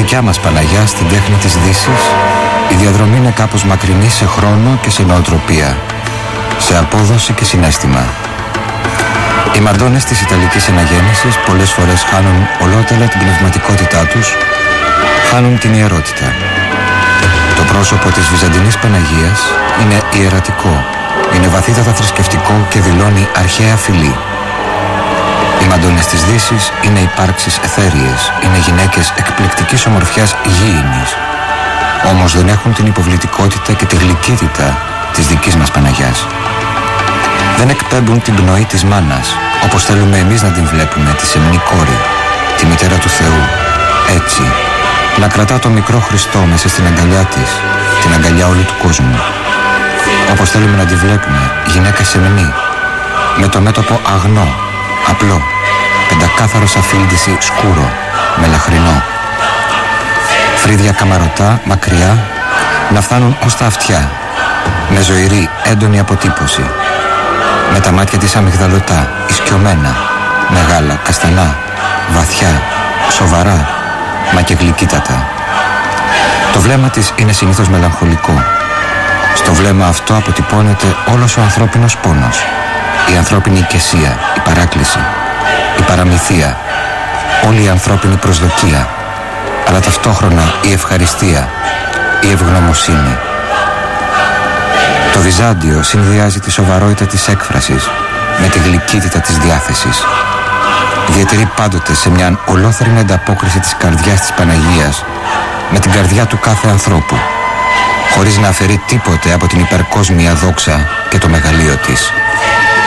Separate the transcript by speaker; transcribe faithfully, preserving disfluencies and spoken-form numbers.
Speaker 1: δικιά μας Παναγιά στην τέχνη της Δύσης, η διαδρομή είναι κάπως μακρινή σε χρόνο και σε νοοτροπία, σε απόδοση και συναίσθημα. Οι μαντώνες της Ιταλικής Αναγέννησης πολλές φορές χάνουν ολότελα την πνευματικότητά τους, χάνουν την ιερότητα. Το πρόσωπο της Βυζαντινής Παναγίας είναι ιερατικό, είναι βαθύτατα θρησκευτικό και δηλώνει αρχαία φυλή. Οι μαντώνες της Δύσης είναι υπάρξεις αιθέριες, είναι γυναίκες εκπληκτικής ομορφιάς γήινης, όμως δεν έχουν την υποβλητικότητα και τη γλυκύτητα της δικής μας Παναγιάς. Δεν εκπέμπουν την πνοή της μάνας, όπως θέλουμε εμείς να την βλέπουμε, τη σεμνή κόρη, τη μητέρα του Θεού, έτσι, να κρατά το μικρό Χριστό μέσα στην αγκαλιά της, την αγκαλιά όλου του κόσμου. Όπως θέλουμε να τη βλέπουμε, γυναίκα σεμνή, με το μέτωπο αγνό, απλό, πεντακάθαρο σαφίλντιση σκούρο, μελαχρινό. Φρύδια καμαρωτά, μακριά, να φτάνουν ως τα αυτιά, με ζωηρή, έντονη αποτύπωση. Με τα μάτια της αμυγδαλωτά, ισκιωμένα, μεγάλα, καστανά, βαθιά, σοβαρά, μα και γλυκύτατα. Το βλέμμα της είναι συνήθως μελαγχολικό. Στο βλέμμα αυτό αποτυπώνεται όλος ο ανθρώπινος πόνος, η ανθρώπινη οικεσία, η παράκληση, η παραμυθία, όλη η ανθρώπινη προσδοκία, αλλά ταυτόχρονα η ευχαριστία, η ευγνωμοσύνη. Το Βυζάντιο συνδυάζει τη σοβαρότητα της έκφρασης με τη γλυκύτητα της διάθεσης. Διατηρεί πάντοτε σε μια ολόθερη ανταπόκριση της καρδιάς της Παναγίας με την καρδιά του κάθε ανθρώπου, χωρίς να αφαιρεί τίποτε από την υπερκόσμια δόξα και το μεγαλείο της.